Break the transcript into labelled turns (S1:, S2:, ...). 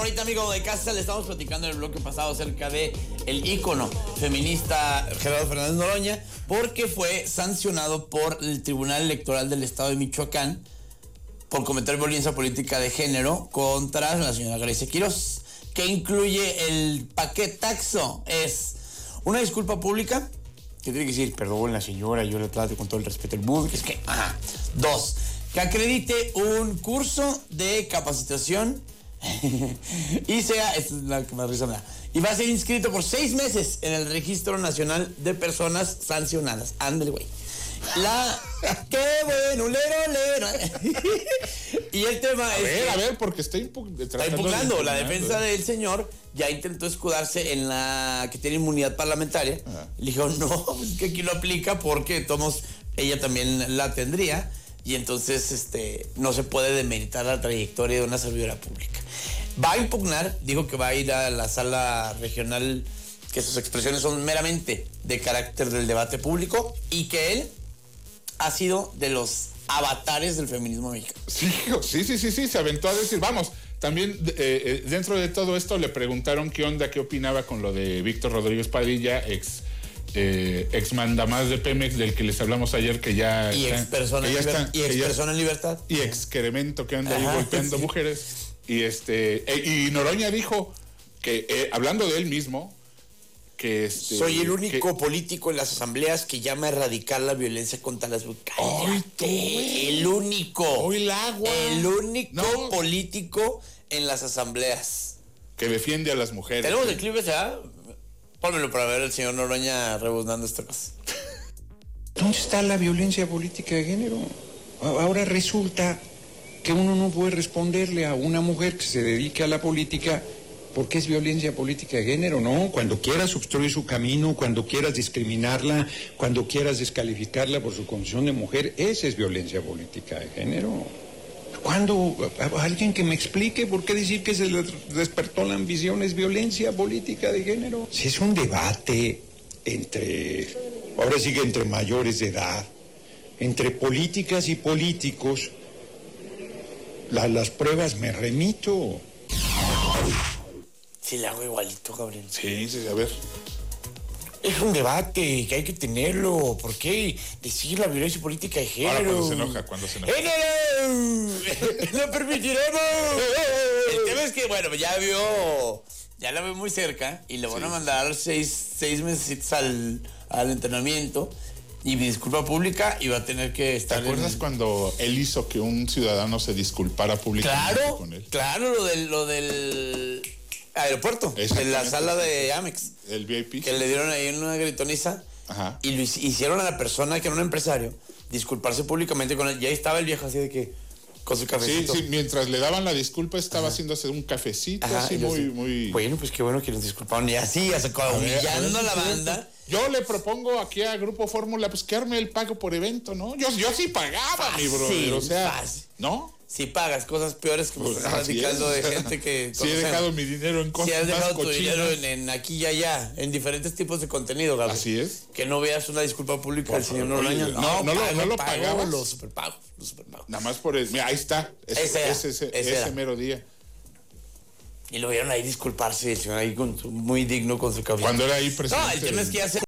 S1: ahorita, amigo de casa, le estamos platicando en el bloque pasado acerca de el ícono feminista Gerardo Fernández Noroña, porque fue sancionado por el Tribunal Electoral del Estado de Michoacán por cometer violencia política de género contra la señora Grecia Quirós, que incluye el paquetaxo. Es una disculpa pública, que tiene que decir, perdón, la señora, yo la trato con todo el respeto del mundo, que es que, dos, que acredite un curso de capacitación y sea, esta es la que más risa me da, y va a ser inscrito por 6 meses en el Registro Nacional de Personas Sancionadas. Ándale, güey. ¡Qué bueno, lero! Y el tema
S2: a ver, porque está
S1: impugnando. La defensa del señor ya intentó escudarse en la que tiene inmunidad parlamentaria. Le dijo, no, es que aquí lo aplica porque ella también la tendría. Y entonces no se puede demeritar la trayectoria de una servidora pública. Va a impugnar, dijo que va a ir a la sala regional, que sus expresiones son meramente de carácter del debate público y que él ha sido de los avatares del feminismo mexicano.
S2: Sí, se aventó a decir, vamos, también dentro de todo esto le preguntaron qué opinaba con lo de Víctor Rodríguez Padilla, ex mandamás de Pemex, del que les hablamos ayer, que ya
S1: y ex persona en libertad
S2: y excremento que anda ahí golpeando mujeres, y Noroña dijo que hablando de él mismo, que
S1: soy el único político en las asambleas que llama a erradicar la violencia contra las mujeres. El único.
S2: El agua.
S1: El único político en las asambleas
S2: que defiende a las mujeres.
S1: ¿Tenemos el clip ese? Pónmelo para ver el señor Noroña rebuznando esta cosa.
S3: ¿Dónde está la violencia política de género? Ahora resulta que uno no puede responderle a una mujer que se dedique a la política porque es violencia política de género, ¿no? Cuando quieras obstruir su camino, cuando quieras discriminarla, cuando quieras descalificarla por su condición de mujer, esa es violencia política de género. ¿Cuándo? Alguien que me explique por qué decir que se le despertó la ambición es violencia política de género. Si es un debate ahora sí que entre mayores de edad, entre políticas y políticos, las pruebas me remito.
S1: Sí, la hago igualito, Gabriel.
S2: Sí, a ver.
S1: Es un debate que hay que tenerlo. ¿Por qué decir la violencia política de género?
S2: Ahora cuando se enoja.
S1: ¡No permitiremos! El tema es que, bueno, ya la veo muy cerca y le van a mandar 6 meses al entrenamiento y mi disculpa pública y va a tener que estar.
S2: ¿Te acuerdas cuando él hizo que un ciudadano se disculpara públicamente con él?
S1: Claro, lo del aeropuerto, en la sala de Amex.
S2: El VIP.
S1: Que le dieron ahí una gritoniza.
S2: Ajá.
S1: Y lo hicieron a la persona que era un empresario disculparse públicamente con él. Y ahí estaba el viejo así de que con su cafecito.
S2: Sí, mientras le daban la disculpa estaba haciéndose un cafecito. Así muy...
S1: Bueno, pues qué bueno que nos disculparon. Y así, humillando a la banda.
S2: Yo le propongo aquí a Grupo Fórmula, pues que arme el pago por evento, ¿no? Yo sí pagaba, mi brother. O sea, ¿no?
S1: Si pagas cosas peores que me estás platicando de gente que...
S2: Sí, he dejado mi dinero en cosas más cochinas. Si has dejado tu dinero
S1: en aquí y allá, en diferentes tipos de contenido, Gabriel.
S2: Así es.
S1: Que no veas una disculpa pública del señor Noroña.
S2: No lo pagabas.
S1: Lo superpago.
S2: Nada más por el... Mira, ahí está. Ese mero día.
S1: Y lo vieron ahí disculparse, el señor ahí muy digno con su cabello.
S2: Cuando era ahí presidente.
S1: No, el tema es que ya se